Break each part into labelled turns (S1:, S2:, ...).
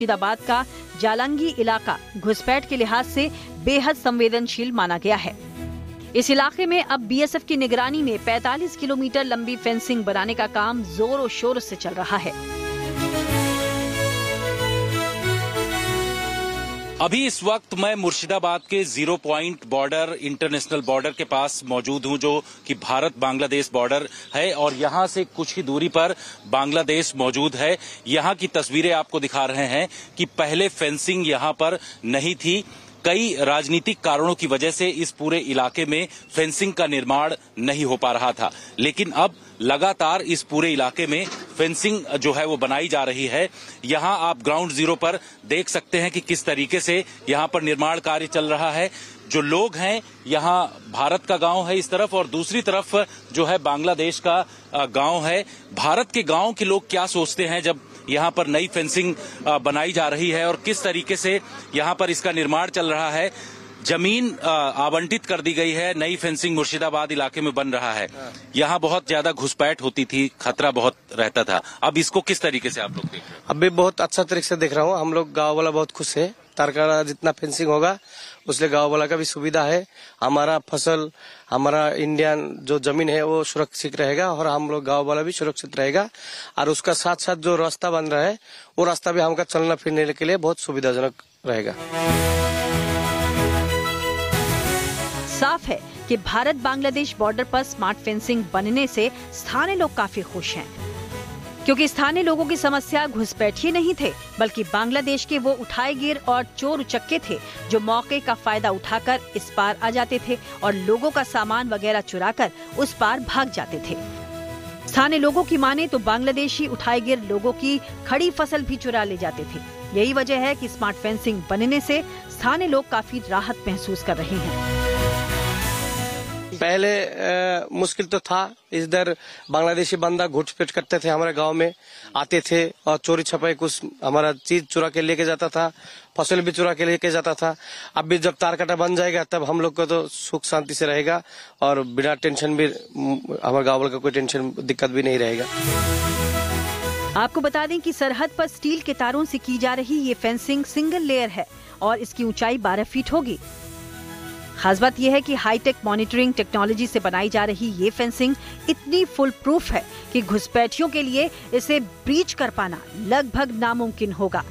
S1: मुर्शिदाबाद का जालंगी इलाका घुसपैठ के लिहाज से बेहद संवेदनशील माना गया है। इस इलाके में अब बीएसएफ की निगरानी में 45 किलोमीटर लंबी फेंसिंग बनाने का काम जोरों शोर से चल रहा है।
S2: अभी इस वक्त मैं मुर्शिदाबाद के 0 पॉइंट बॉर्डर इंटरनेशनल बॉर्डर के पास मौजूद हूं, जो कि भारत बांग्लादेश बॉर्डर है और यहां से कुछ ही दूरी पर बांग्लादेश मौजूद है। यहां की तस्वीरें आपको दिखा रहे हैं कि पहले फेंसिंग यहां पर नहीं थी। कई राजनीतिक कारणों की वजह से इस पूरे इलाके में फेंसिंग का निर्माण नहीं हो पा रहा था, लेकिन अब लगातार इस पूरे इलाके में फेंसिंग जो है वो बनाई जा रही है। यहां आप ग्राउंड जीरो पर देख सकते हैं कि किस तरीके से यहां पर निर्माण कार्य चल रहा है। जो लोग हैं, यहां भारत का गांव है इस तरफ और दूसरी तरफ जो है बांग्लादेश का गांव है। भारत के गांव के लोग क्या सोचते हैं जब यहां पर नई फेंसिंग बनाई जा रही है और किस तरीके से यहां पर इसका निर्माण चल रहा है। जमीन आवंटित कर दी गई है, नई फेंसिंग मुर्शिदाबाद इलाके में बन रहा है। यहाँ बहुत ज्यादा घुसपैठ होती थी, खतरा बहुत रहता था। अब इसको किस तरीके से आप लोग देख रहे हैं?
S3: अब भी बहुत अच्छा तरीके से देख रहा हूँ। हम लोग गाँव वाला बहुत खुश है। तारकाड़ा जितना फेंसिंग होगा उसलिए गाँव वाला का भी सुविधा है। हमारा फसल, हमारा इंडियन जो जमीन है वो सुरक्षित रहेगा और हम लोग गाँव वाला भी सुरक्षित रहेगा। और उसका साथ साथ जो रास्ता बन रहा है वो रास्ता भी हमका चलना फिरने के लिए बहुत सुविधाजनक रहेगा।
S1: साफ है कि भारत बांग्लादेश बॉर्डर पर स्मार्ट फेंसिंग बनने से स्थानीय लोग काफी खुश हैं, क्योंकि स्थानीय लोगों की समस्या घुसपैठ ही नहीं थे, बल्कि बांग्लादेश के वो उठाएगिर और चोर उचक्के थे जो मौके का फायदा उठाकर इस पार आ जाते थे और लोगों का सामान वगैरह चुराकर उस पार भाग जाते थे। स्थानीय लोगों की माने तो बांग्लादेशी उठाएगिर लोगों की खड़ी फसल भी चुरा ले जाते थे। यही वजह है कि स्मार्ट फेंसिंग बनने से स्थानीय लोग काफी राहत महसूस कर रहे हैं।
S3: पहले मुश्किल तो था। इधर बांग्लादेशी बंदा घुसपैठ करते थे, हमारे गांव में आते थे और चोरी छपाई कुछ हमारा चीज चुरा के लेके जाता था, फसल भी चुरा के लेके जाता था। अब भी जब तारकाटा बन जाएगा तब हम लोग को तो सुख शांति से रहेगा और बिना टेंशन भी हमारे गाँव वाले का कोई टेंशन दिक्कत भी नहीं रहेगा।
S1: आपको बता दें कि सरहद पर स्टील के तारों से की जा रही ये फेंसिंग सिंगल लेयर है और इसकी ऊंचाई 12 फीट होगी। खास बात यह है कि हाईटेक मॉनिटरिंग टेक्नोलॉजी से बनाई जा रही ये फेंसिंग इतनी फुल प्रूफ है कि घुसपैठियों के लिए इसे ब्रीच कर पाना लगभग नामुमकिन होगा।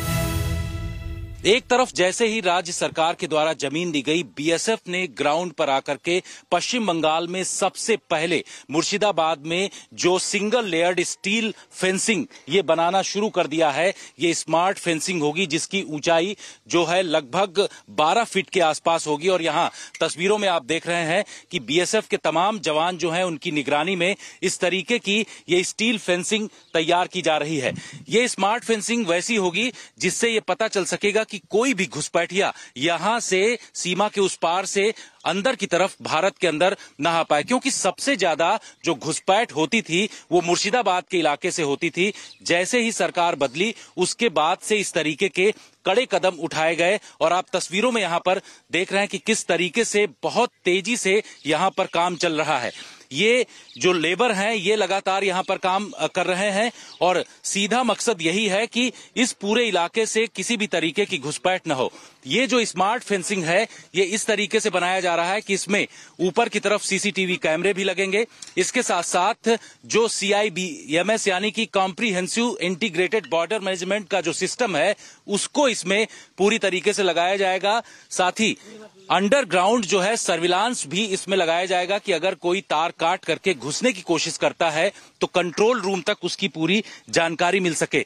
S2: एक तरफ जैसे ही राज्य सरकार के द्वारा जमीन दी गई, बीएसएफ ने ग्राउंड पर आकर के पश्चिम बंगाल में सबसे पहले मुर्शिदाबाद में जो सिंगल लेयर्ड स्टील फेंसिंग ये बनाना शुरू कर दिया है। ये स्मार्ट फेंसिंग होगी जिसकी ऊंचाई जो है लगभग 12 फीट के आसपास होगी और यहाँ तस्वीरों में आप देख रहे हैं कि बीएसएफ के तमाम जवान जो हैं उनकी निगरानी में इस तरीके की ये स्टील फेंसिंग तैयार की जा रही है। ये स्मार्ट फेंसिंग वैसी होगी जिससे ये पता चल सकेगा कि कोई भी घुसपैठिया यहां से सीमा के उस पार से अंदर की तरफ भारत के अंदर न आ पाए, क्योंकि सबसे ज्यादा जो घुसपैठ होती थी वो मुर्शिदाबाद के इलाके से होती थी। जैसे ही सरकार बदली उसके बाद से इस तरीके के कड़े कदम उठाए गए और आप तस्वीरों में यहां पर देख रहे हैं कि किस तरीके से बहुत तेजी से यहां पर काम चल रहा है। ये जो लेबर हैं ये लगातार यहां पर काम कर रहे हैं और सीधा मकसद यही है कि इस पूरे इलाके से किसी भी तरीके की घुसपैठ न हो। ये जो स्मार्ट फेंसिंग है ये इस तरीके से बनाया जा रहा है कि इसमें ऊपर की तरफ सीसीटीवी कैमरे भी लगेंगे। इसके साथ साथ जो CIBMS यानी कि कॉम्प्रिहेंसिव इंटीग्रेटेड बॉर्डर मैनेजमेंट का जो सिस्टम है उसको इसमें पूरी तरीके से लगाया जाएगा। साथ ही अंडरग्राउंड जो है सर्विलांस भी इसमें लगाया जाएगा कि अगर कोई तार काट करके घुसने की कोशिश करता है तो कंट्रोल रूम तक उसकी पूरी जानकारी मिल सके।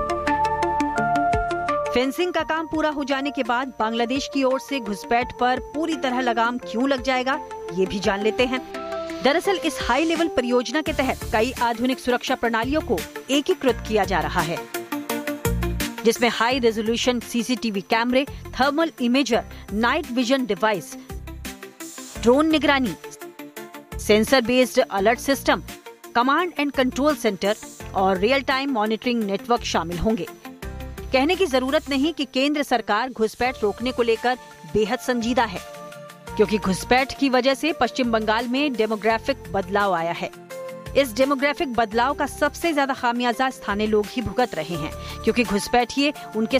S1: फेंसिंग का काम पूरा हो जाने के बाद बांग्लादेश की ओर से घुसपैठ पर पूरी तरह लगाम क्यों लग जाएगा, ये भी जान लेते हैं। दरअसल इस हाई लेवल परियोजना के तहत कई आधुनिक सुरक्षा प्रणालियों को एकीकृत किया जा रहा है, जिसमें हाई रेजोल्यूशन सीसीटीवी कैमरे, thermal imager, night vision device, drone निगरानी, sensor based alert system, command and control centre और रियल टाइम मॉनिटरिंग नेटवर्क शामिल होंगे। कहने की जरूरत नहीं कि केंद्र सरकार घुसपैठ रोकने को लेकर बेहद संजीदा है, क्योंकि घुसपैठ की वजह से पश्चिम बंगाल में डेमोग्राफिक बदलाव आया है। इस डेमोग्राफिक बदलाव का सबसे ज्यादा खामियाजा स्थानीय लोग ही भुगत रहे हैं, क्योंकि घुसपैठिए उनके